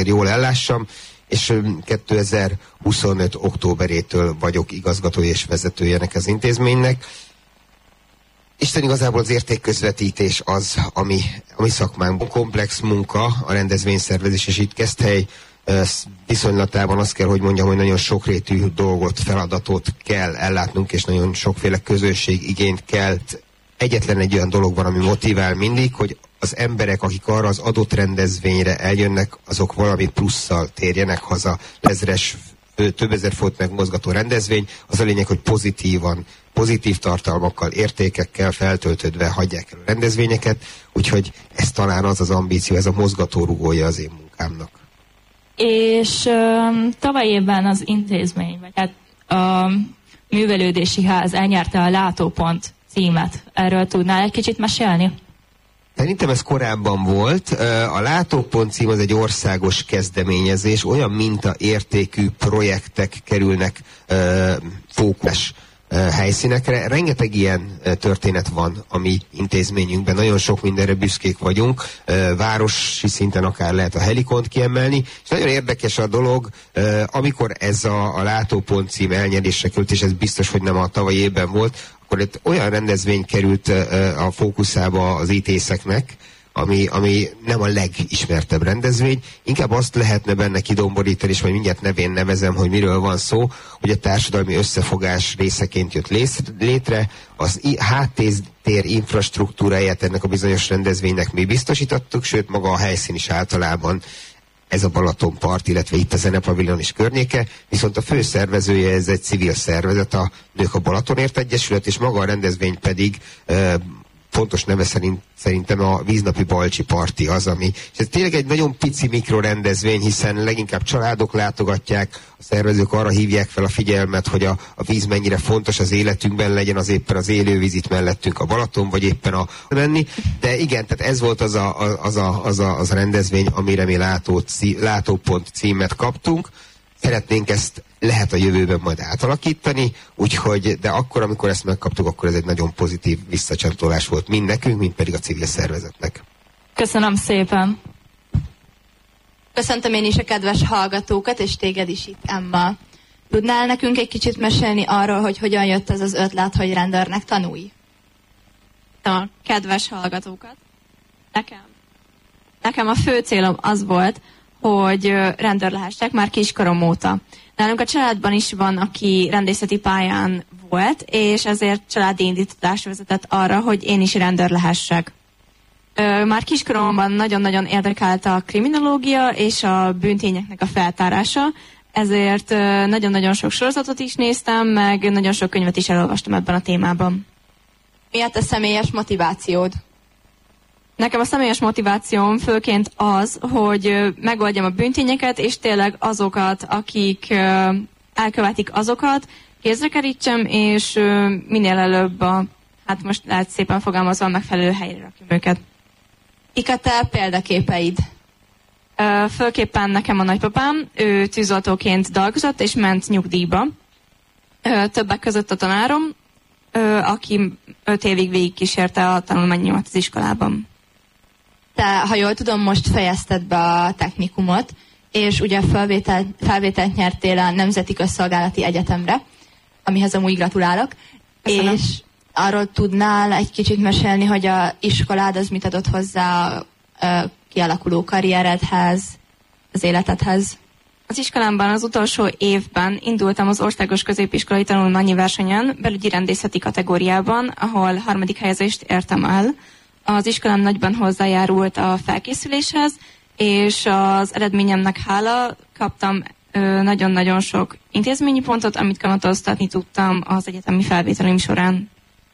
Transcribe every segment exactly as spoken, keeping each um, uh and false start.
jól ellássam, és kétezer-huszonöt októberétől vagyok igazgatója és vezetője ennek az intézménynek. Isten igazából az értékközvetítés az, ami, ami szakmánkban komplex munka, a rendezvényszervezés, és itt Keszthely viszonylatában azt kell, hogy mondjam, hogy nagyon sokrétű dolgot, feladatot kell ellátnunk, és nagyon sokféle közösség igényt kell. Egyetlen egy olyan dolog van, ami motivál mindig, hogy az emberek, akik arra az adott rendezvényre eljönnek, azok valami plusszal térjenek haza. Ezres, több ezer font megmozgató rendezvény, az a lényeg, hogy pozitívan, pozitív tartalmakkal, értékekkel feltöltődve hagyják el a rendezvényeket, úgyhogy ez talán az az ambíció, ez a mozgatórugója az én munkámnak. És uh, tavaly évben az intézmény, vagy hát a művelődési ház elnyerte a Látópont címet. Erről tudnál egy kicsit mesélni? Szerintem ez korábban volt. A Látópont cím az egy országos kezdeményezés, olyan mintaértékű projektek kerülnek uh, fókusz helyszínekre. Rengeteg ilyen történet van a mi intézményünkben, nagyon sok mindenre büszkék vagyunk, városi szinten akár lehet a Helikont kiemelni, és nagyon érdekes a dolog, amikor ez a, a Látópont cím elnyerésre került, és ez biztos, hogy nem a tavalyi évben volt, akkor itt olyan rendezvény került a fókuszába az ítészeknek, Ami, ami nem a legismertebb rendezvény, inkább azt lehetne benne kidomborítani, és majd mindjárt nevén nevezem, hogy miről van szó, hogy a társadalmi összefogás részeként jött létre, az háttér infrastruktúráját ennek a bizonyos rendezvénynek mi biztosítottuk, sőt maga a helyszín is általában ez a Balatonpart, illetve itt a Zenepavilon is környéke, viszont a fő szervezője ez egy civil szervezet, a Nők a Balatonért Egyesület, és maga a rendezvény pedig uh, fontos neve szerint, szerintem a Víznapi Balcsi Parti az, ami, és ez tényleg egy nagyon pici mikrorendezvény, hiszen leginkább családok látogatják, a szervezők arra hívják fel a figyelmet, hogy a, a víz mennyire fontos az életünkben, legyen az éppen az élővíz itt mellettünk a Balaton, vagy éppen a menni, de igen, tehát ez volt az a, az a, az a, az a rendezvény, amire mi látó, cí, Látópont címet kaptunk. Szeretnénk ezt lehet a jövőben majd átalakítani, úgyhogy, de akkor, amikor ezt megkaptuk, akkor ez egy nagyon pozitív visszacsatolás volt mind nekünk, mind pedig a civil szervezetnek. Köszönöm szépen! Köszöntöm én is a kedves hallgatókat, és téged is itt, Emma. Tudnál nekünk egy kicsit mesélni arról, hogy hogyan jött ez az ötlet, hogy rendőrnek tanulj? A kedves hallgatókat. Nekem. Nekem a fő célom az volt, hogy rendőr lehessek már kiskorom óta. Nálunk a családban is van, aki rendészeti pályán volt, és ezért családi indítás vezetett arra, hogy én is rendőr lehessek. Már kiskoromban nagyon-nagyon érdekelt a kriminológia és a bűntényeknek a feltárása, ezért nagyon-nagyon sok sorozatot is néztem, meg nagyon sok könyvet is elolvastam ebben a témában. Mi a te személyes motivációd? Nekem a személyes motivációm főként az, hogy megoldjam a bűntényeket, és tényleg azokat, akik elkövetik azokat, kézre kerítsem, és minél előbb a, hát most lehet szépen fogalmazva, megfelelő helyre rakjam őket. Kik a te példaképeid? Főképpen nekem a nagypapám, ő tűzoltóként dolgozott, és ment nyugdíjba. Többek között a tanárom, aki öt évig végigkísérte a tanulmányomat az iskolában. Te, ha jól tudom, most fejezted be a technikumot, és ugye felvételt, felvételt nyertél a Nemzeti Közszolgálati Egyetemre, amihez amúgy gratulálok. Köszönöm. És arról tudnál egy kicsit mesélni, hogy a iskolád az mit adott hozzá a, a kialakuló karrieredhez, az életedhez? Az iskolámban az utolsó évben indultam az országos középiskolai tanulmányi versenyen, belügyi rendészeti kategóriában, ahol harmadik helyezést értem el. Az iskolám nagyban hozzájárult a felkészüléshez, és az eredményemnek hála kaptam ö, nagyon-nagyon sok intézményi pontot, amit kamatoztatni tudtam az egyetemi felvételim során.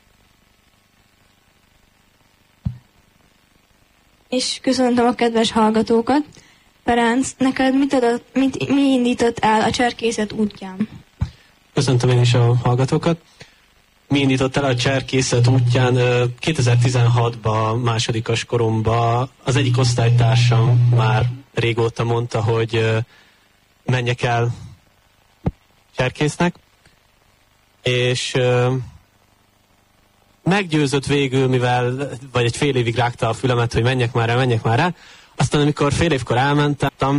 És köszöntöm a kedves hallgatókat. Ferenc, neked mit, adott, mit, mi indított el a cserkészet útján? Köszöntöm én is a hallgatókat. Mi indított el a cserkészet útján? kétezer-tizenhatban, másodikos koromban az egyik osztálytársam már régóta mondta, hogy menjek el cserkésznek, és meggyőzött végül, mivel vagy egy fél évig rágta a fülemet, hogy menjek már el, menjek már el. Aztán amikor fél évkor elmentem,